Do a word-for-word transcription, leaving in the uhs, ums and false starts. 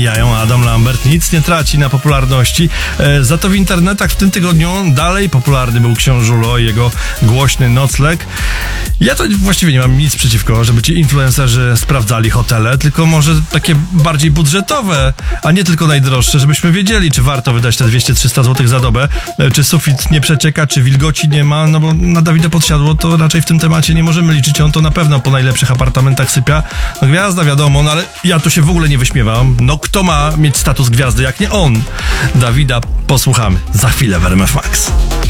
mijają. Adam Lambert nic nie traci na popularności. E, za to w internetach w tym tygodniu dalej popularny był Książulo i jego głośny nocleg. Ja to właściwie nie mam nic przeciwko, żeby ci influencerzy sprawdzali hotele, tylko może takie bardziej budżetowe, a nie tylko najdroższe, żebyśmy wiedzieli, czy warto wydać te dwieście trzysta złotych za dobę, e, czy sufit nie przecieka, czy wilgoci nie ma, no bo na Dawida Podsiadło to raczej w tym temacie nie możemy liczyć. On to na pewno po najlepszych apartamentach sypia. No gwiazda wiadomo, no ale ja tu się w ogóle nie wyśmiewam. No kto ma mieć status gwiazdy jak nie on? Dawida posłuchamy za chwilę w R M F Max.